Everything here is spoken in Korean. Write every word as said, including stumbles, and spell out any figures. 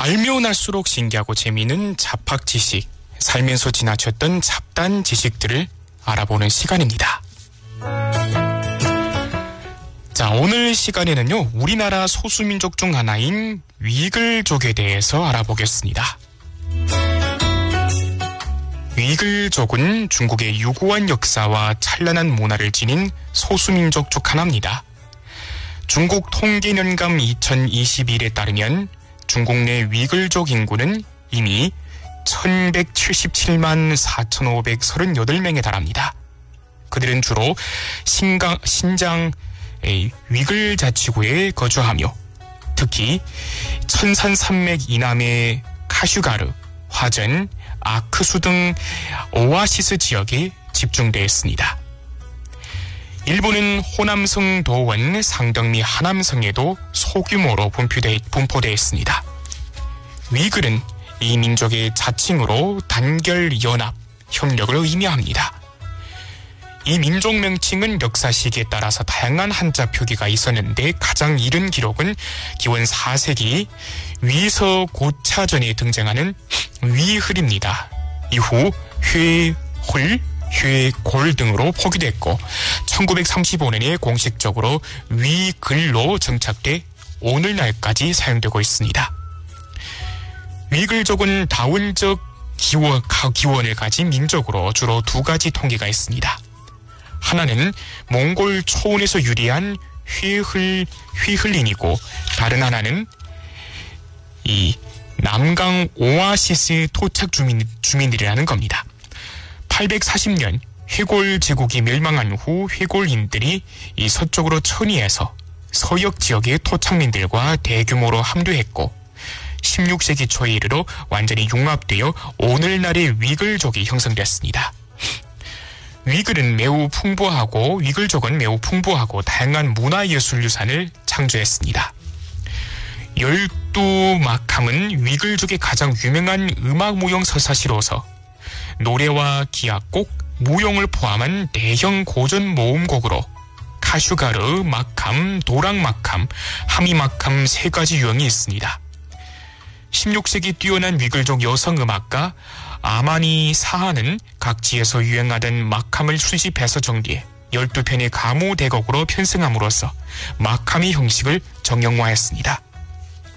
알면 알수록 신기하고 재미있는 잡학 지식, 살면서 지나쳤던 잡다한 지식들을 알아보는 시간입니다. 자, 오늘 시간에는요, 우리나라 소수민족 중 하나인 위글족에 대해서 알아보겠습니다. 위글족은 중국의 유구한 역사와 찬란한 문화를 지닌 소수민족 중 하나입니다. 중국 통계년감 이천이십일에 따르면 중국 내 위글족 인구는 이미 천백칠십칠만 사천오백삼십팔 명에 달합니다. 그들은 주로 신강, 신장 위글 자치구에 거주하며 특히 천산 산맥 이남의 카슈가르, 화전, 아크수 등 오아시스 지역에 집중되어 있습니다. 일부는 호남성 도원, 상덕리 하남성에도 소규모로 분포되어, 분포되어 있습니다. 위글은 이 민족의 자칭으로 단결, 연합, 협력을 의미합니다. 이 민족 명칭은 역사 시기에 따라서 다양한 한자 표기가 있었는데 가장 이른 기록은 기원 사 세기 위서 고차전에 등장하는 위흘입니다. 이후 회홀, 회골 등으로 포기됐고 천구백삼십오 년에 공식적으로 위글로 정착돼 오늘날까지 사용되고 있습니다. 위글족은 다원적 기원, 기원을 가진 민족으로 주로 두 가지 통계가 있습니다. 하나는 몽골 초원에서 유래한 휘흘, 휘흘린이고 다른 하나는 이 남강 오아시스 토착 주민, 주민들이라는 겁니다. 팔백사십 년 회골 제국이 멸망한 후 회골인들이 이 서쪽으로 천위해서 서역 지역의 토착민들과 대규모로 함대했고 십육 세기 초에 이르러 완전히 융합되어 오늘날의 위글족이 형성됐습니다. 위글은 매우 풍부하고 위글족은 매우 풍부하고 다양한 문화예술 유산을 창조했습니다. 열두 막함은 위글족의 가장 유명한 음악 무용 서사시로서 노래와 기악곡, 무용을 포함한 대형 고전 모음곡으로 카슈가르, 막함, 도랑 막함, 하미 막함 세 가지 유형이 있습니다. 십육 세기 뛰어난 위글족 여성 음악가 아마니 사하는 각지에서 유행하던 막함을 수집해서 정리해 열두 편의 가무 대곡으로 편성함으로써 막함의 형식을 정형화했습니다.